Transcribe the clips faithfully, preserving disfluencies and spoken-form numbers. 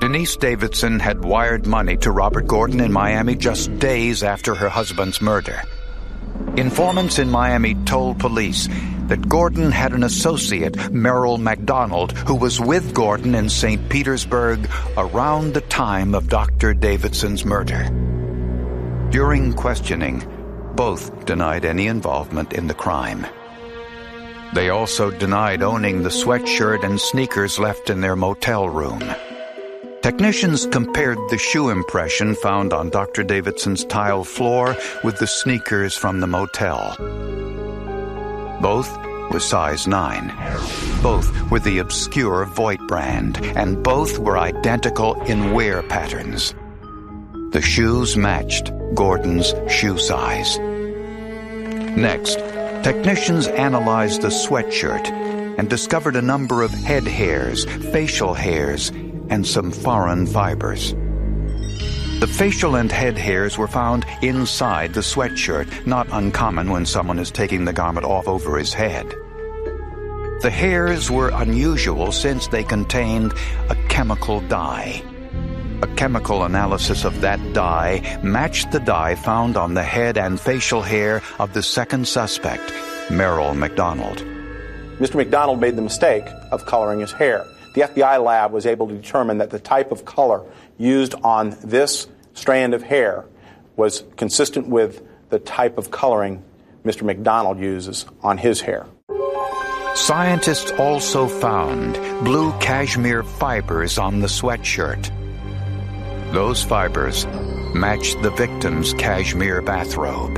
Denise Davidson had wired money to Robert Gordon in Miami just days after her husband's murder. Informants in Miami told police that Gordon had an associate, Merrill McDonald, who was with Gordon in Saint Petersburg around the time of Doctor Davidson's murder. During questioning, both denied any involvement in the crime. They also denied owning the sweatshirt and sneakers left in their motel room. Technicians compared the shoe impression found on Doctor Davidson's tile floor with the sneakers from the motel. Both were size nine. Both were the obscure Voigt brand, and both were identical in wear patterns. The shoes matched Gordon's shoe size. Next, technicians analyzed the sweatshirt and discovered a number of head hairs, facial hairs, and some foreign fibers. The facial and head hairs were found inside the sweatshirt, not uncommon when someone is taking the garment off over his head. The hairs were unusual since they contained a chemical dye. A chemical analysis of that dye matched the dye found on the head and facial hair of the second suspect, Merrill McDonald. Mister McDonald made the mistake of coloring his hair. The F B I lab was able to determine that the type of color used on this strand of hair was consistent with the type of coloring Mister McDonald uses on his hair. Scientists also found blue cashmere fibers on the sweatshirt. Those fibers matched the victim's cashmere bathrobe.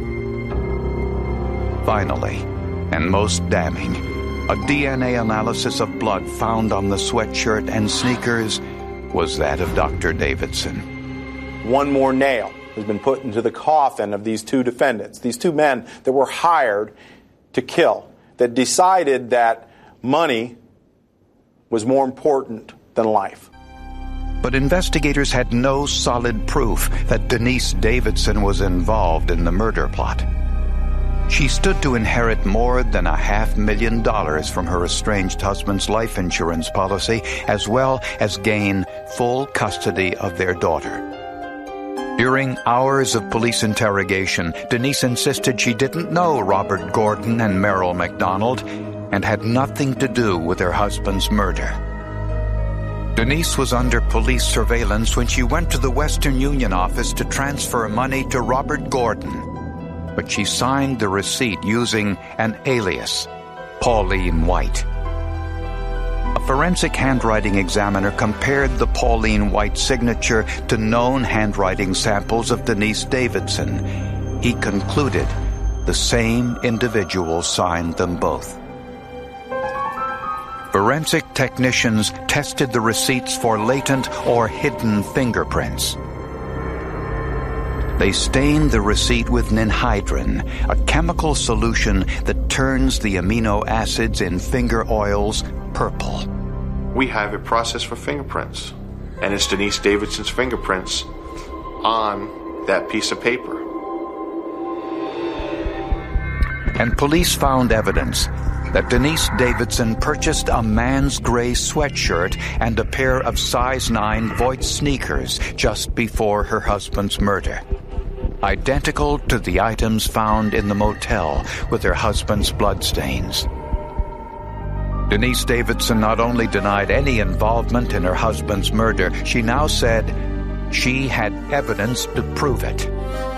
Finally, and most damning, a D N A analysis of blood found on the sweatshirt and sneakers was that of Doctor Davidson. One more nail has been put into the coffin of these two defendants, these two men that were hired to kill, that decided that money was more important than life. But investigators had no solid proof that Denise Davidson was involved in the murder plot. She stood to inherit more than a half million dollars from her estranged husband's life insurance policy, as well as gain full custody of their daughter. During hours of police interrogation, Denise insisted she didn't know Robert Gordon and Merrill McDonald and had nothing to do with her husband's murder. Denise was under police surveillance when she went to the Western Union office to transfer money to Robert Gordon. But she signed the receipt using an alias, Pauline White. A forensic handwriting examiner compared the Pauline White signature to known handwriting samples of Denise Davidson. He concluded the same individual signed them both. Forensic technicians tested the receipts for latent or hidden fingerprints. They stained the receipt with ninhydrin, a chemical solution that turns the amino acids in finger oils purple. We have a process for fingerprints, and it's Denise Davidson's fingerprints on that piece of paper. And police found evidence that Denise Davidson purchased a man's gray sweatshirt and a pair of size nine Voigt sneakers just before her husband's murder, identical to the items found in the motel with her husband's bloodstains. Denise Davidson not only denied any involvement in her husband's murder, she now said she had evidence to prove it.